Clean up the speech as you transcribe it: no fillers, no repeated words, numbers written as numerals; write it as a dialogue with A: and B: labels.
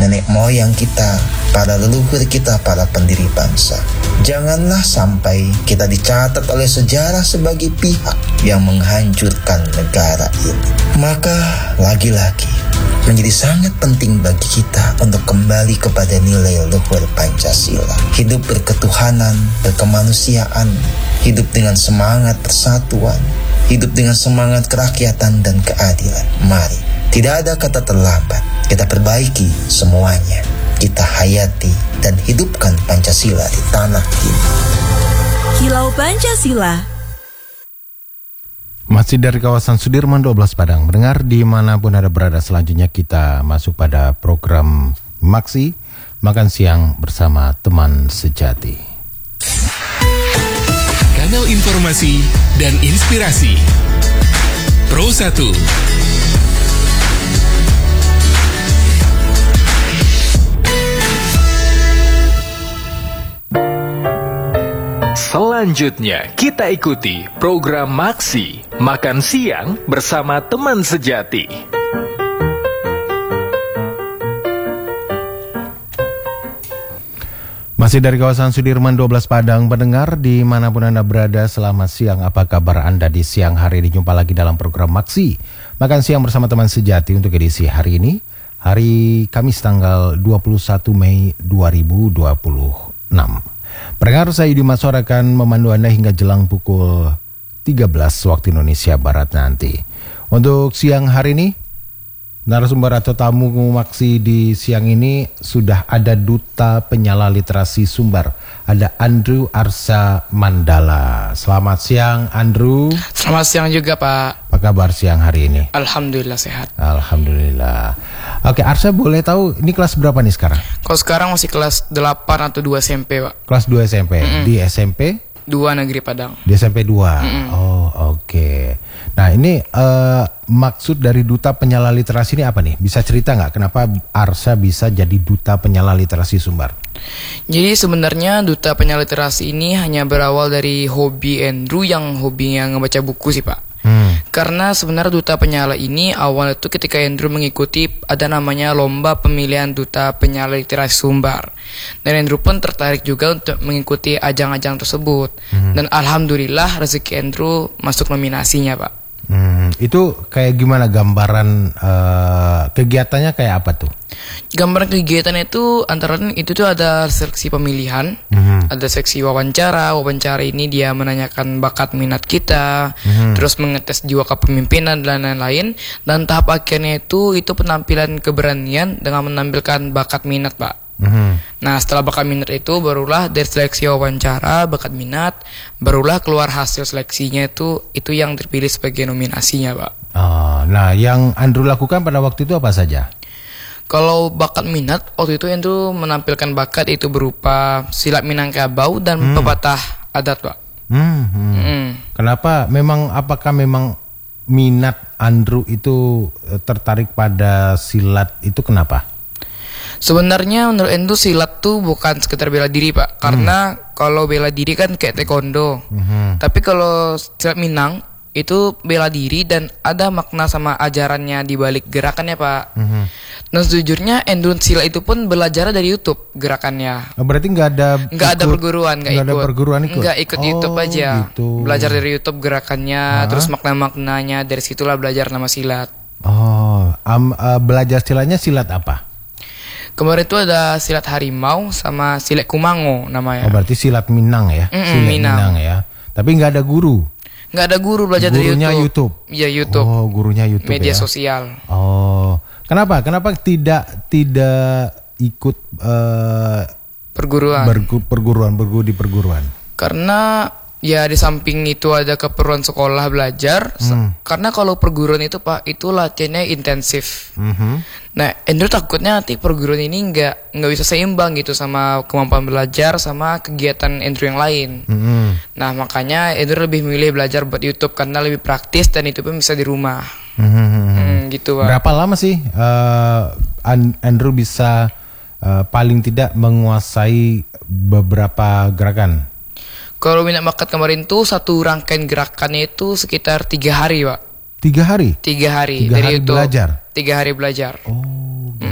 A: nenek moyang kita, para leluhur kita, para pendiri bangsa. Janganlah sampai kita dicatat oleh sejarah sebagai pihak yang menghancurkan negara ini. Maka lagi-lagi menjadi sangat penting bagi kita untuk kembali kepada nilai luhur Pancasila. Hidup berketuhanan, berkemanusiaan, hidup dengan semangat persatuan, hidup dengan semangat kerakyatan dan keadilan. Mari, tidak ada kata terlambat. Kita perbaiki semuanya. Kita hayati dan hidupkan Pancasila di tanah ini.
B: Kilau Pancasila.
C: Masih dari kawasan Sudirman 12 Padang. Mendengar dimanapun Anda berada, selanjutnya kita masuk pada program Maksi, Makan Siang bersama Teman Sejati.
D: Kanal informasi dan inspirasi Pro 1. Selanjutnya kita ikuti program Maksi, Makan Siang bersama Teman Sejati.
C: Masih dari kawasan Sudirman 12 Padang. Pendengar dimanapun Anda berada, selamat siang. Apa kabar Anda di siang hari ini? Jumpa lagi dalam program Maksi, Makan Siang bersama Teman Sejati untuk edisi hari ini, hari Kamis tanggal 21 Mei 2026. Pendengar, saya Yudi Maswar akan memandu Anda hingga jelang pukul 13 waktu Indonesia Barat nanti. Untuk siang hari ini, narasumber atau tamu Maksi di siang ini sudah ada Duta Penyala Literasi Sumbar. Ada Andrew Arsha Mandala. Selamat siang Andrew.
E: Selamat siang juga Pak.
C: Apa kabar siang hari ini?
E: Alhamdulillah sehat.
C: Alhamdulillah. Oke, Arsha, boleh tahu ini kelas berapa nih sekarang?
E: Kalau sekarang masih kelas 8 atau 2 SMP Pak.
C: Kelas 2 SMP. Di SMP?
E: 2 Negeri Padang.
C: Di SMP 2. Oh, oke. Nah, ini maksud dari Duta Penyala Literasi ini apa nih? Bisa cerita nggak kenapa Arsha bisa jadi Duta Penyala Literasi Sumbar?
E: Jadi sebenarnya Duta Penyala Literasi ini hanya berawal dari hobi Andrew yang hobinya ngebaca buku sih Pak. Karena sebenarnya Duta Penyala ini awal itu ketika Andrew mengikuti ada namanya lomba pemilihan Duta Penyala Literasi Sumbar. Dan Andrew pun tertarik juga untuk mengikuti ajang-ajang tersebut. Dan alhamdulillah rezeki Andrew masuk nominasinya Pak.
C: Itu kayak gimana gambaran kegiatannya kayak apa tuh?
E: Gambaran kegiatan itu antara itu tuh ada seleksi pemilihan, ada seksi wawancara. Wawancara ini dia menanyakan bakat minat kita, terus mengetes jiwa kepemimpinan dan lain-lain. Dan tahap akhirnya itu penampilan keberanian dengan menampilkan bakat minat Pak. Nah setelah bakat minat itu barulah dari seleksi wawancara bakat minat, barulah keluar hasil seleksinya itu yang terpilih sebagai nominasinya Pak.
C: Nah yang Andrew lakukan pada waktu itu apa saja?
E: Kalau bakat minat waktu itu Andrew menampilkan bakat itu berupa silat Minangkabau dan pepatah adat Pak.
C: Kenapa? Apakah memang minat Andrew itu tertarik pada silat itu kenapa?
E: Sebenarnya menurut Andrew silat tuh bukan sekedar bela diri Pak. Karena kalau bela diri kan kayak taekwondo. Tapi kalau silat Minang itu bela diri dan ada makna sama ajarannya di balik gerakannya Pak. Dan sejujurnya Andrew silat itu pun belajar dari YouTube gerakannya.
C: Berarti nggak ada
E: perguruan, nggak ikut YouTube aja.
C: Gitu.
E: Belajar dari YouTube gerakannya, terus makna-maknanya, dari situlah belajar nama silat.
C: Belajar silatnya silat apa?
E: Kemarin itu ada silat harimau sama silat kumango namanya.
C: Berarti silat Minang ya? Silat Minang ya. Tapi nggak ada guru?
E: Nggak ada guru, belajar dari YouTube. Iya YouTube.
C: Oh, gurunya YouTube
E: media
C: ya?
E: sosial.
C: Oh, kenapa tidak ikut
E: perguruan?
C: Berguru di perguruan?
E: Karena ya di samping itu ada keperluan sekolah belajar. Karena kalau perguruan itu Pak, itu latihannya intensif. Nah Andrew takutnya nanti perguruan ini nggak bisa seimbang gitu sama kemampuan belajar sama kegiatan Andrew yang lain. Nah makanya Andrew lebih milih belajar buat YouTube karena lebih praktis dan itu pun bisa di rumah. Gitu Pak.
C: Berapa lama sih Andrew bisa paling tidak menguasai beberapa gerakan?
E: Kalau minat bakat kemarin tuh satu rangkaian gerakannya itu sekitar 3 hari Pak.
C: 3 hari?
E: 3 hari.
C: 3 hari belajar?
E: 3 hari belajar.
C: Oh.